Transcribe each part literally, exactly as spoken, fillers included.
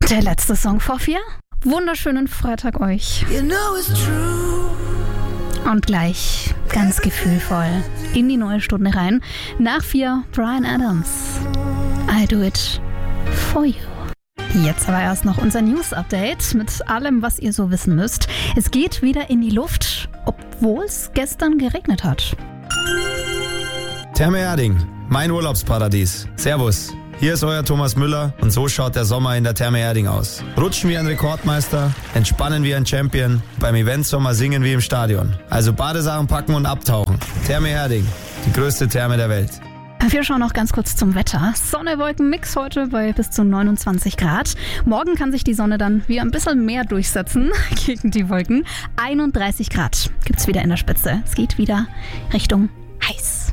Der letzte Song vor vier. Wunderschönen Freitag euch. You know it's true. Und gleich ganz gefühlvoll in die neue Stunde rein. Nach vier Bryan Adams. I do it for you. Jetzt aber erst noch unser News-Update mit allem, was ihr so wissen müsst. Es geht wieder in die Luft, obwohl es gestern geregnet hat. Therme Erding, mein Urlaubsparadies. Servus, hier ist euer Thomas Müller und so schaut der Sommer in der Therme Erding aus. Rutschen wie ein Rekordmeister, entspannen wie ein Champion, beim Eventsommer singen wie im Stadion. Also Badesachen packen und abtauchen. Therme Erding, die größte Therme der Welt. Wir schauen noch ganz kurz zum Wetter. Sonne-Wolken-Mix heute bei bis zu neunundzwanzig Grad. Morgen kann sich die Sonne dann wieder ein bisschen mehr durchsetzen gegen die Wolken. einunddreißig Grad gibt's wieder in der Spitze. Es geht wieder Richtung heiß.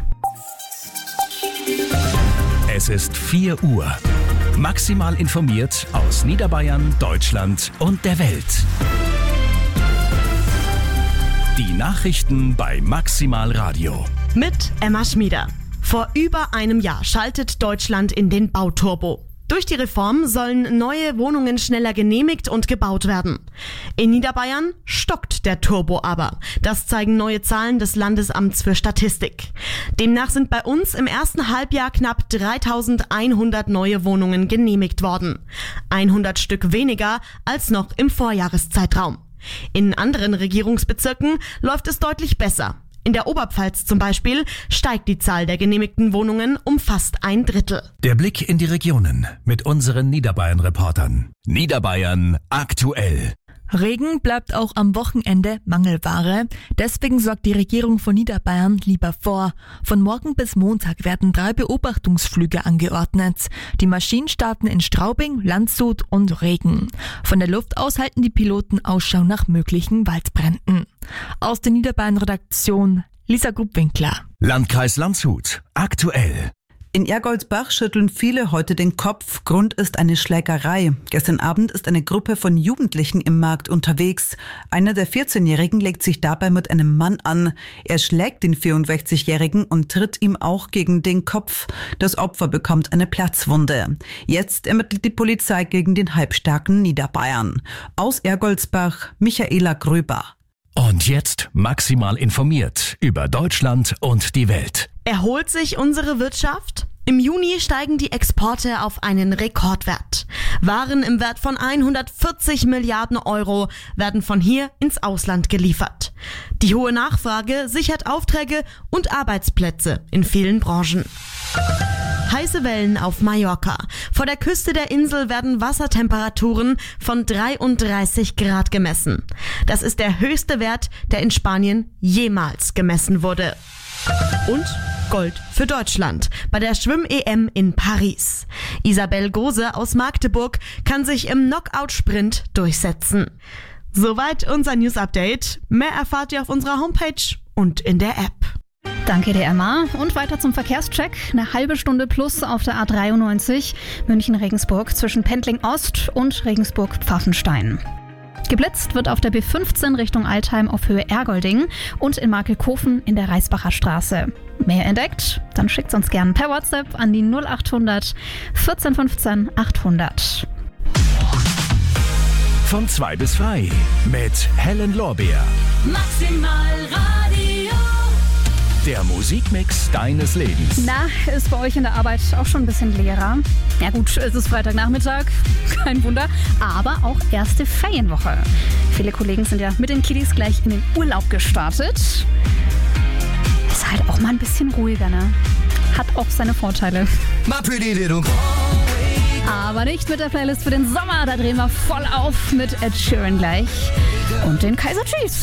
Es ist vier Uhr. Maximal informiert aus Niederbayern, Deutschland und der Welt. Die Nachrichten bei Maximal Radio. Mit Emma Schmieder. Vor über einem Jahr schaltet Deutschland in den Bauturbo. Durch die Reform sollen neue Wohnungen schneller genehmigt und gebaut werden. In Niederbayern stockt der Turbo aber. Das zeigen neue Zahlen des Landesamts für Statistik. Demnach sind bei uns im ersten Halbjahr knapp dreitausendeinhundert neue Wohnungen genehmigt worden. hundert Stück weniger als noch im Vorjahreszeitraum. In anderen Regierungsbezirken läuft es deutlich besser. In der Oberpfalz zum Beispiel steigt die Zahl der genehmigten Wohnungen um fast ein Drittel. Der Blick in die Regionen mit unseren Niederbayern-Reportern. Niederbayern aktuell. Regen bleibt auch am Wochenende Mangelware. Deswegen sorgt die Regierung von Niederbayern lieber vor. Von morgen bis Montag werden drei Beobachtungsflüge angeordnet. Die Maschinen starten in Straubing, Landshut und Regen. Von der Luft aus halten die Piloten Ausschau nach möglichen Waldbränden. Aus der Niederbayern-Redaktion Lisa Grubwinkler. Landkreis Landshut aktuell. In Ergoldsbach schütteln viele heute den Kopf. Grund ist eine Schlägerei. Gestern Abend ist eine Gruppe von Jugendlichen im Markt unterwegs. Einer der vierzehnjährigen legt sich dabei mit einem Mann an. Er schlägt den vierundsechzigjährigen und tritt ihm auch gegen den Kopf. Das Opfer bekommt eine Platzwunde. Jetzt ermittelt die Polizei gegen den halbstarken Niederbayern. Aus Ergoldsbach, Michaela Gröber. Und jetzt maximal informiert über Deutschland und die Welt. Erholt sich unsere Wirtschaft? Im Juni steigen die Exporte auf einen Rekordwert. Waren im Wert von hundertvierzig Milliarden Euro werden von hier ins Ausland geliefert. Die hohe Nachfrage sichert Aufträge und Arbeitsplätze in vielen Branchen. Heiße Wellen auf Mallorca. Vor der Küste der Insel werden Wassertemperaturen von dreiunddreißig Grad gemessen. Das ist der höchste Wert, der in Spanien jemals gemessen wurde. Und Gold für Deutschland bei der Schwimm-E M in Paris. Isabel Gose aus Magdeburg kann sich im Knockout-Sprint durchsetzen. Soweit unser News-Update. Mehr erfahrt ihr auf unserer Homepage und in der App. Danke dir, Emma. Und weiter zum Verkehrscheck. Eine halbe Stunde plus auf der A dreiundneunzig München-Regensburg zwischen Pendling Ost und Regensburg-Pfaffenstein. Geblitzt wird auf der B fünfzehn Richtung Altheim auf Höhe Ergolding und in Markelkofen in der Reisbacher Straße. Mehr entdeckt? Dann schickt's uns gerne per WhatsApp an die null achthundert vierzehn fünfzehn achthundert. Von zwei bis drei mit Helen Lorbeer. Maximal Radio. Der Musikmix deines Lebens. Na, ist bei euch in der Arbeit auch schon ein bisschen leerer? Ja gut, es ist Freitagnachmittag, kein Wunder, aber auch erste Ferienwoche. Viele Kollegen sind ja mit den Kiddies gleich in den Urlaub gestartet. Ist halt auch mal ein bisschen ruhiger, ne? Hat auch seine Vorteile. Aber nicht mit der Playlist für den Sommer, da drehen wir voll auf mit Ed Sheeran gleich und den Kaiser Chiefs.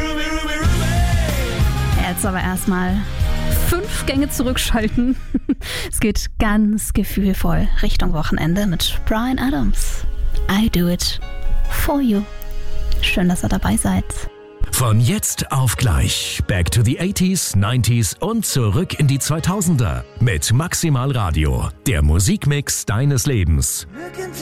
Jetzt aber erstmal fünf Gänge zurückschalten. Es geht ganz gefühlvoll Richtung Wochenende mit Bryan Adams. I do it for you. Schön, dass ihr dabei seid. Von jetzt auf gleich. Back to the eighties, nineties und zurück in die zweitausender. Mit Maximal Radio. Der Musikmix deines Lebens.